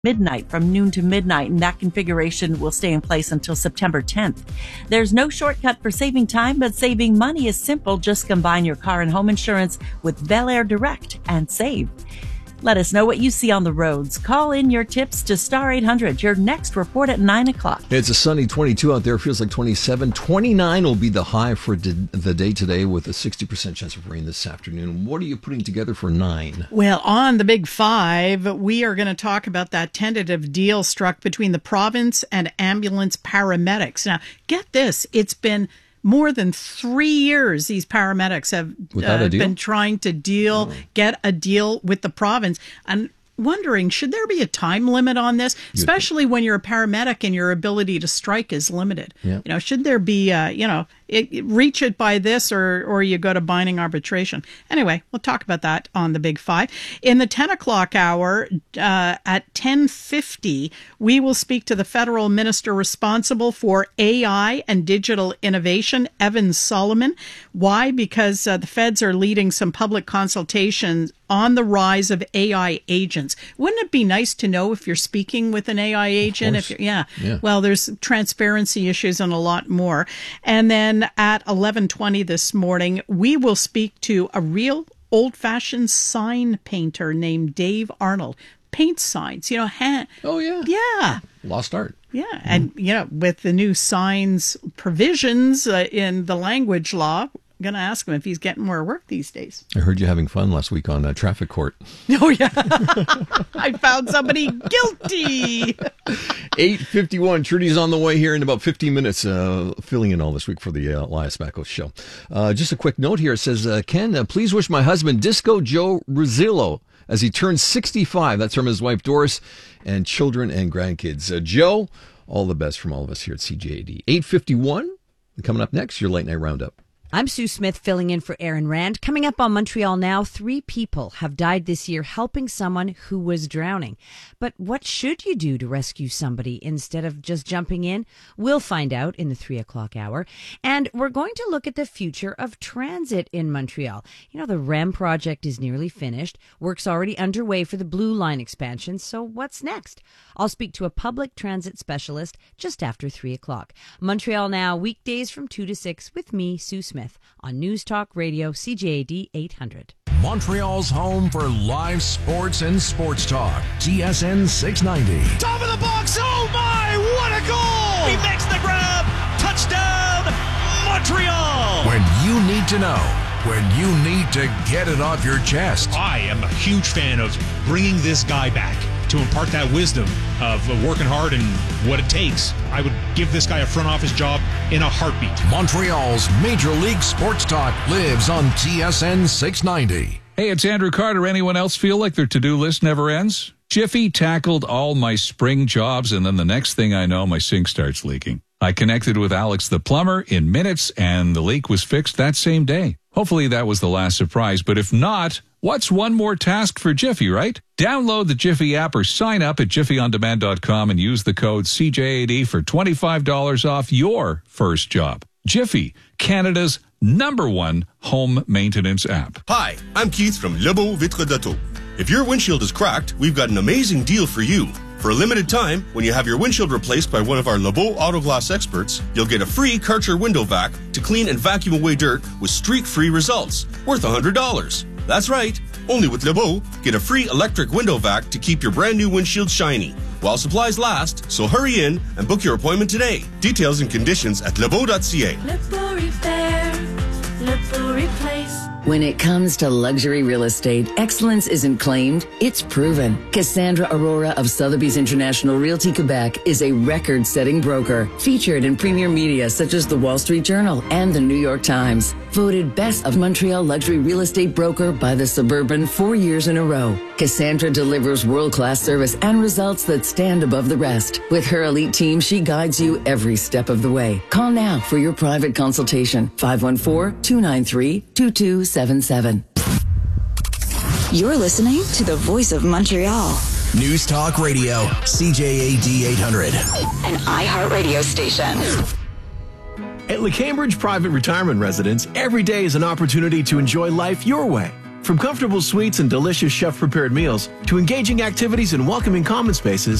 midnight from noon to midnight, and that configuration will stay in place until September 10th. There's no shortcut for saving time, but saving money is simple. Just combine your car and home insurance with Bel Air Direct and save. Let us know what you see on the roads. Call in your tips to Star 800. Your next report at 9 o'clock. It's a sunny 22 out there. Feels like 27. 29 will be the high for the day today with a 60% chance of rain this afternoon. What are you putting together for 9? Well, on the Big Five, we are going to talk about that tentative deal struck between the province and ambulance paramedics. Now, get this. It's been more than 3 years these paramedics have been trying to get a deal with the province. And wondering, should there be a time limit on this, especially when you're a paramedic and your ability to strike is limited? Yeah. Should there be, reach it by this or you go to binding arbitration? Anyway, we'll talk about that on the Big Five. In the 10 o'clock hour at 10:50, we will speak to the federal minister responsible for AI and digital innovation, Evan Solomon. Why? Because the feds are leading some public consultations on the rise of AI agents. Wouldn't it be nice to know if you're speaking with an AI agent? Yeah. Well, there's transparency issues and a lot more. And then at 11:20 this morning, we will speak to a real old-fashioned sign painter named Dave Arnold. Paints signs, Oh, yeah. Yeah. Lost art. Yeah. And, with the new signs provisions in the language law, going to ask him if he's getting more work these days. I heard you having fun last week on traffic court. Oh, yeah. I found somebody guilty. 8:51. Trudy's on the way here in about 15 minutes, filling in all this week for the Elias Bacco show. Just a quick note here. It says, Ken, please wish my husband, Disco Joe Rosillo, as he turns 65. That's from his wife, Doris, and children and grandkids. Joe, all the best from all of us here at CJAD. 8:51. Coming up next, your Late Night Roundup. I'm Sue Smith filling in for Aaron Rand. Coming up on Montreal Now, 3 people have died this year helping someone who was drowning. But what should you do to rescue somebody instead of just jumping in? We'll find out in the 3 o'clock hour. And we're going to look at the future of transit in Montreal. The REM project is nearly finished. Work's already underway for the Blue Line expansion. So what's next? I'll speak to a public transit specialist just after 3 o'clock. Montreal Now, weekdays from 2 to 6 with me, Sue Smith, on News Talk Radio, CJAD 800. Montreal's home for live sports and sports talk. TSN 690. Top of the box. Oh, my. What a goal. He makes the grab. Touchdown, Montreal. When you need to know. When you need to get it off your chest. I am a huge fan of bringing this guy back to impart that wisdom of working hard and what it takes. I would give this guy a front office job in a heartbeat. Montreal's Major League Sports Talk lives on TSN 690. Hey, it's Andrew Carter. Anyone else feel like their to-do list never ends? Jiffy tackled all my spring jobs, and then the next thing I know, my sink starts leaking. I connected with Alex the plumber in minutes, and the leak was fixed that same day. Hopefully that was the last surprise, but if not, what's one more task for Jiffy, right? Download the Jiffy app or sign up at jiffyondemand.com and use the code CJAD for $25 off your first job. Jiffy, Canada's #1 home maintenance app. Hi, I'm Keith from Lebeau Vitre d'Auto. If your windshield is cracked, we've got an amazing deal for you. For a limited time, when you have your windshield replaced by one of our Lebeau Auto Glass experts, you'll get a free Karcher window vac to clean and vacuum away dirt with streak-free results, worth $100. That's right. Only with Lebeau, get a free electric window vac to keep your brand new windshield shiny while supplies last, so hurry in and book your appointment today. Details and conditions at lebeau.ca. Lebeau Repair, Lebeau Replace. When it comes to luxury real estate, excellence isn't claimed, it's proven. Cassandra Aurora of Sotheby's International Realty Quebec is a record-setting broker, featured in premier media such as the Wall Street Journal and the New York Times. Voted Best of Montreal Luxury Real Estate Broker by the Suburban 4 years in a row. Cassandra delivers world-class service and results that stand above the rest. With her elite team, she guides you every step of the way. Call now for your private consultation. 514-293-2277. You're listening to the Voice of Montreal. News Talk Radio, CJAD 800. An iHeartRadio station. At LeCambridge Private Retirement Residence, every day is an opportunity to enjoy life your way. From comfortable suites and delicious chef-prepared meals to engaging activities and welcoming common spaces,